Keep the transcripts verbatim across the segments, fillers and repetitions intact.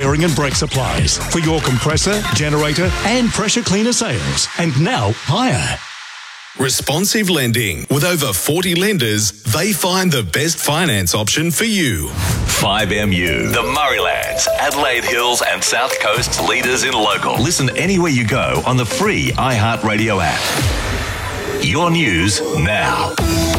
bearing and brake supplies for your compressor, generator and pressure cleaner sales. And now, hire. Responsive Lending. With over forty lenders, they find the best finance option for you. five M U, the Murraylands, Adelaide Hills and South Coast's leaders in local. Listen anywhere you go on the free iHeartRadio app. Your news now.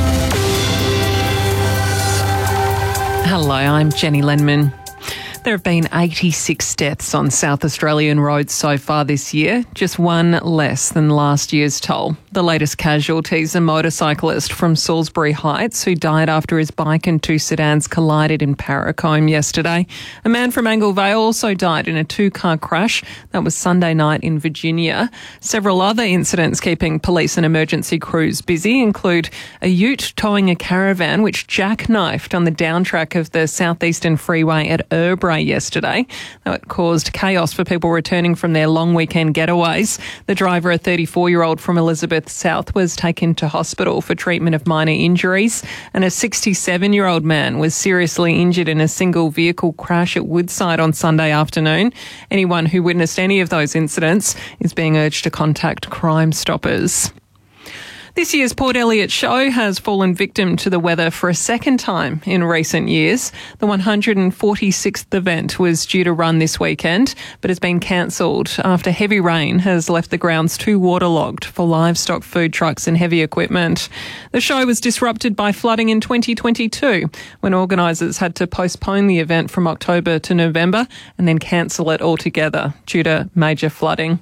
Hello, I'm Jenny Lenman. There have been eighty-six deaths on South Australian roads so far this year, just one less than last year's toll. The latest casualties, a motorcyclist from Salisbury Heights who died after his bike and two sedans collided in Parracombe yesterday. A man from Angle Vale also died in a two-car crash. That was Sunday night in Virginia. Several other incidents keeping police and emergency crews busy include a ute towing a caravan which jackknifed on the downtrack of the southeastern freeway at Erbray yesterday. That caused chaos for people returning from their long weekend getaways. The driver, a thirty-four-year-old from Elizabeth South, was taken to hospital for treatment of minor injuries, and a sixty-seven-year-old man was seriously injured in a single vehicle crash at Woodside on Sunday afternoon. Anyone who witnessed any of those incidents is being urged to contact Crime Stoppers. This year's Port Elliot Show has fallen victim to the weather for a second time in recent years. The one hundred forty-sixth event was due to run this weekend, but has been cancelled after heavy rain has left the grounds too waterlogged for livestock, food trucks and heavy equipment. The show was disrupted by flooding in twenty twenty-two, when organisers had to postpone the event from October to November and then cancel it altogether due to major flooding.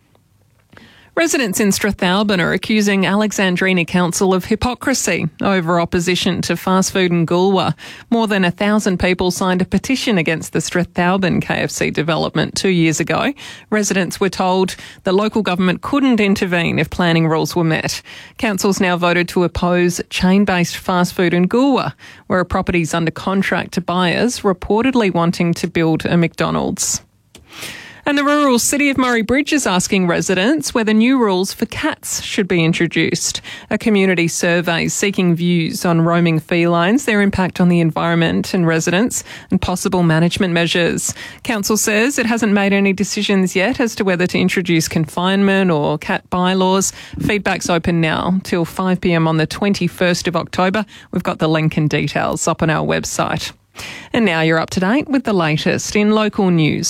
Residents in Strathalbyn are accusing Alexandrina Council of hypocrisy over opposition to fast food in Goolwa. More than a thousand people signed a petition against the Strathalbyn K F C development two years ago. Residents were told the local government couldn't intervene if planning rules were met. Council's now voted to oppose chain-based fast food in Goolwa, where a property is under contract to buyers reportedly wanting to build a McDonald's. And the rural city of Murray Bridge is asking residents whether new rules for cats should be introduced. A community survey seeking views on roaming felines, their impact on the environment and residents, and possible management measures. Council says it hasn't made any decisions yet as to whether to introduce confinement or cat bylaws. Feedback's open now till five p m on the twenty-first of October. We've got the link and details up on our website. And now you're up to date with the latest in local news.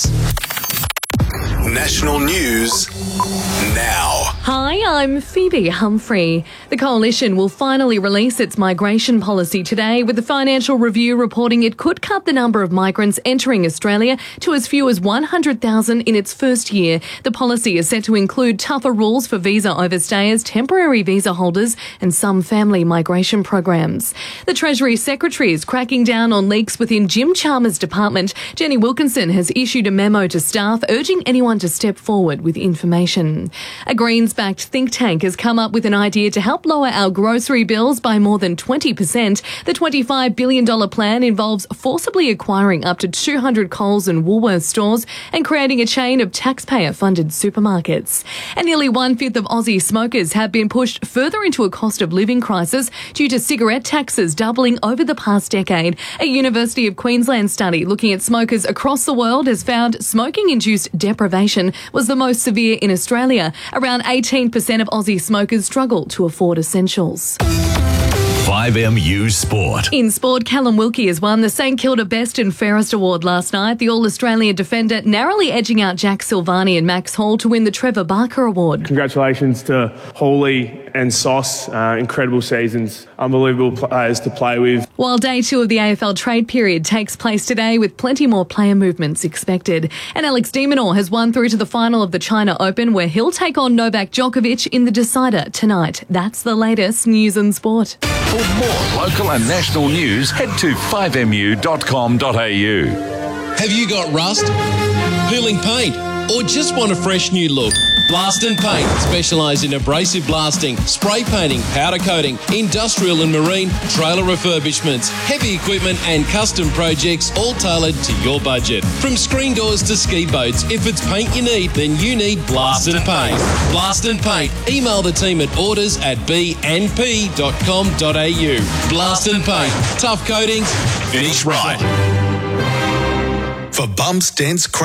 National news now. Hi, I'm Phoebe Humphrey. The Coalition will finally release its migration policy today, with the Financial Review reporting it could cut the number of migrants entering Australia to as few as one hundred thousand in its first year. The policy is set to include tougher rules for visa overstayers, temporary visa holders and some family migration programs. The Treasury Secretary is cracking down on leaks within Jim Chalmers' department. Jenny Wilkinson has issued a memo to staff urging anyone to step forward with information. A Greens-backed think tank has come up with an idea to help lower our grocery bills by more than twenty percent. The twenty-five billion dollars plan involves forcibly acquiring up to two hundred Coles and Woolworths stores and creating a chain of taxpayer-funded supermarkets. And nearly one-fifth of Aussie smokers have been pushed further into a cost of living crisis due to cigarette taxes doubling over the past decade. A University of Queensland study looking at smokers across the world has found smoking-induced deprivation was the most severe in Australia. Around eighteen percent of Aussie smokers struggle to afford essentials. five M U Sport. In sport, Callum Wilkie has won the St Kilda Best and Fairest Award last night. The All-Australian defender narrowly edging out Jack Silvani and Max Hall to win the Trevor Barker Award. Congratulations to Hawley and Sauce. Uh, incredible seasons. Unbelievable players to play with. While day two of the A F L trade period takes place today with plenty more player movements expected. And Alex de Minaur has won through to the final of the China Open, where he'll take on Novak Djokovic in the decider tonight. That's the latest news and sport. For more local and national news, head to five m u dot com dot a u. Have you got rust, peeling paint, or just want a fresh new look? Blast and Paint specialise in abrasive blasting, spray painting, powder coating, industrial and marine, trailer refurbishments, heavy equipment and custom projects, all tailored to your budget. From screen doors to ski boats, if it's paint you need, then you need Blast and Paint. Blast and Paint. Email the team at orders at b n p dot com dot a u. Blast and Paint. Tough coatings, finish right. For bumps, dents,